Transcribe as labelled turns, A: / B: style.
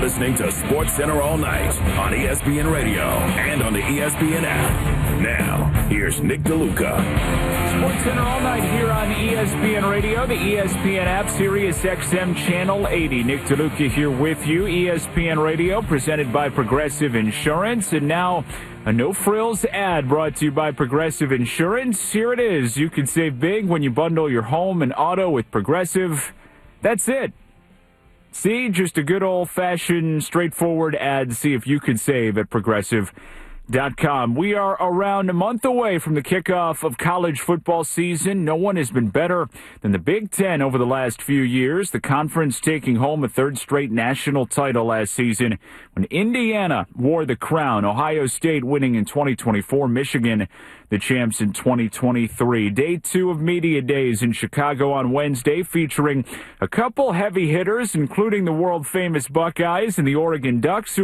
A: listening to SportsCenter All Night on ESPN Radio and on the ESPN app. Now, here's Nick DeLuca.
B: SportsCenter All Night here on ESPN Radio, the ESPN app, Sirius XM Channel 80. Nick DeLuca here with you. ESPN Radio presented by Progressive Insurance. And now a no-frills ad brought to you by Progressive Insurance. Here it is. You can save big when you bundle your home and auto with Progressive. That's it. See, just a good old-fashioned, straightforward ad. See if you can save at Progressive.com. We are around a month away from the kickoff of college football season. No one has been better than the Big Ten over the last few years. The conference taking home a third straight national title last season when Indiana wore the crown. Ohio State winning in 2024. Michigan the champs in 2023. Day 2 of Media Days in Chicago on Wednesday, featuring a couple heavy hitters, including the world-famous Buckeyes and the Oregon Ducks,